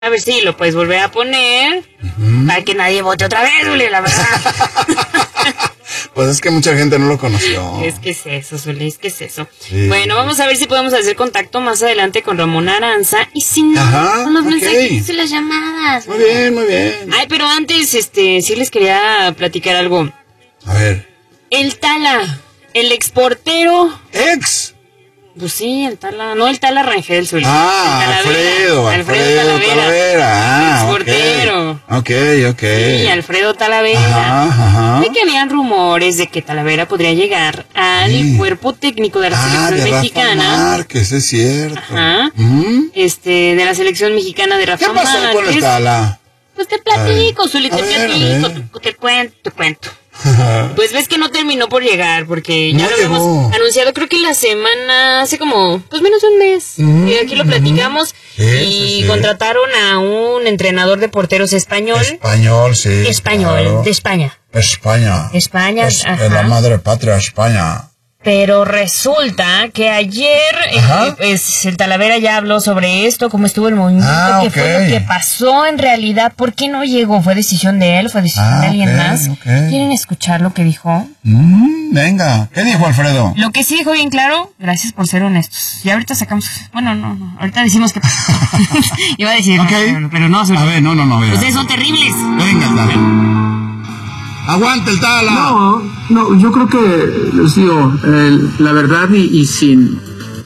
A ver si lo puedes volver a poner para que nadie vote otra vez, Zuli, la verdad. Pues es que mucha gente no lo conoció. Es que es eso, Zuli, es que es eso. Sí. Bueno, vamos a ver si podemos hacer contacto más adelante con Ramón Aranza. Y si no, con los mensajes y las llamadas. Muy bien, muy bien. Ay, pero antes, sí les quería platicar algo. A ver. El Tala, el exportero. ¿Ex? Pues sí, el Tala, no el Tala Rangel, Zuli. Alfredo Talavera. Ah, exportero. Ok. Sí, Alfredo Talavera. Ajá. De que habían rumores de que Talavera podría llegar al cuerpo técnico de la selección mexicana. Rafa Márquez, es cierto. Ajá. De la selección mexicana de Rafa Márquez. ¿Qué pasó con el Tala? Pues te platico, Zuli, te cuento. Pues ves que no terminó por llegar, porque ya lo habíamos anunciado, creo que la semana, hace como, pues menos de un mes. Y aquí lo platicamos. Y contrataron a un entrenador de porteros español. Español, sí. Español, claro. De España. España. De la madre patria, España. Pero resulta que ayer pues el Talavera ya habló sobre esto, cómo estuvo el movimiento, qué fue lo que pasó en realidad, por qué no llegó, fue decisión de él, fue decisión de alguien más. ¿Quieren escuchar lo que dijo? Venga, ¿qué dijo Alfredo? Lo que sí dijo bien claro, gracias por ser honestos. Y ahorita sacamos, bueno, no, ahorita decimos qué pasó. Iba a decir, pero no. A ver, no. Ustedes son terribles. Venga, dale. ¡Aguanta el Tala! No, yo creo que, les digo, la verdad y sin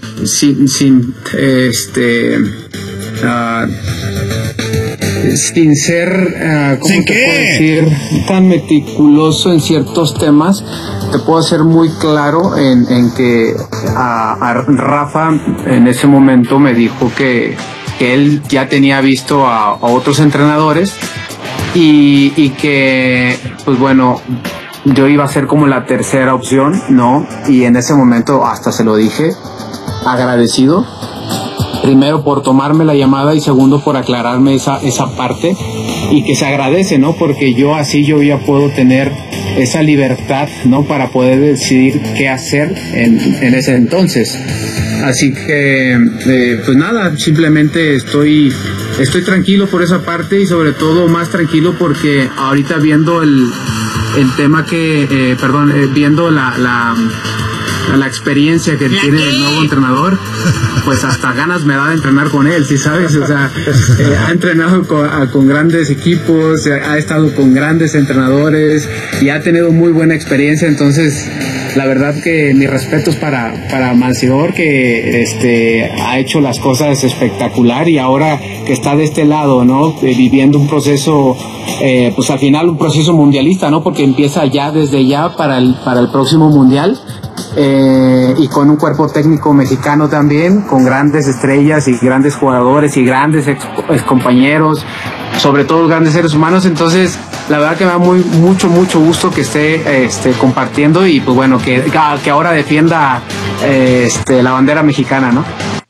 ser, ¿cómo te puedo decir? Tan meticuloso en ciertos temas, te puedo ser muy claro en que a Rafa en ese momento me dijo que él ya tenía visto a otros entrenadores y que, pues bueno, yo iba a ser como la tercera opción, ¿no? Y en ese momento hasta se lo dije, agradecido, primero por tomarme la llamada y segundo por aclararme esa parte, y que se agradece, ¿no? Porque yo ya puedo tener esa libertad, ¿no? Para poder decidir qué hacer en ese entonces. Así que, pues nada, simplemente estoy tranquilo por esa parte, y sobre todo más tranquilo porque ahorita viendo el tema viendo la experiencia que tiene el nuevo entrenador, pues hasta ganas me da de entrenar con él, ¿sí sabes? O sea, ha entrenado con grandes equipos, ha estado con grandes entrenadores y ha tenido muy buena experiencia. Entonces, la verdad que mis respetos para Mancidor, que ha hecho las cosas espectacular, y ahora que está de este lado, ¿no? Viviendo un proceso, pues al final un proceso mundialista, ¿no? Porque empieza ya desde ya para el próximo mundial. Y con un cuerpo técnico mexicano también, con grandes estrellas y grandes jugadores y grandes ex compañeros, sobre todo grandes seres humanos. Entonces, la verdad que me da mucho gusto que esté compartiendo, y pues bueno, que ahora defienda la bandera mexicana, ¿no?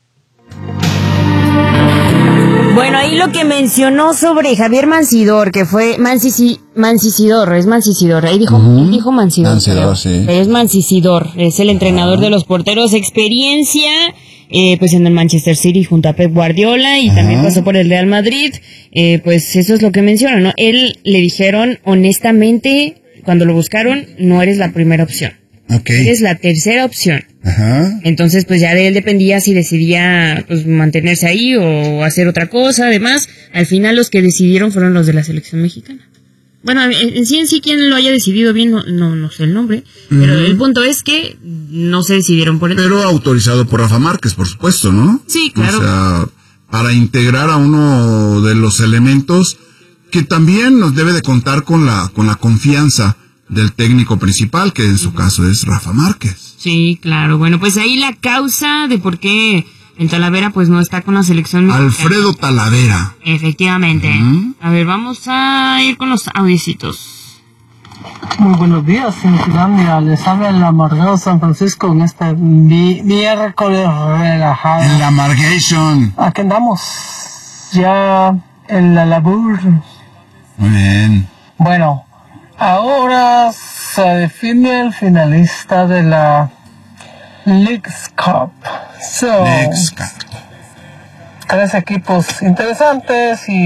Bueno, ahí lo que mencionó sobre Javier Mancidor, que fue Mancisidor, ahí dijo Mancidor. Mancidor, sí. Es Mancisidor, es el entrenador de los porteros, experiencia, pues en el Manchester City junto a Pep Guardiola, y también pasó por el Real Madrid, pues eso es lo que menciona, ¿no? Él le dijeron, honestamente, cuando lo buscaron, no eres la primera opción. Es la tercera opción. Entonces, pues ya de él dependía si decidía, pues, mantenerse ahí o hacer otra cosa. Además, al final los que decidieron fueron los de la selección mexicana. Bueno, en sí quien lo haya decidido bien, no sé el nombre, pero el punto es que no se decidieron por él. Pero autorizado por Rafa Márquez, por supuesto, ¿no? Sí, claro. O sea, para integrar a uno de los elementos que también nos debe de contar con la confianza del técnico principal, que en su caso es Rafa Márquez. Sí, claro. Bueno, pues ahí la causa de por qué el Talavera pues no está con la selección mexicana. Alfredo Talavera. Efectivamente. A ver, vamos a ir con los audiecitos. Muy buenos días, Finlandia. Les habla el amargado San Francisco en este miércoles relajado. En la Amargation. Aquí andamos, ya en la labor. Muy bien. Bueno, ahora se define el finalista de la Leagues Cup. 3 equipos interesantes y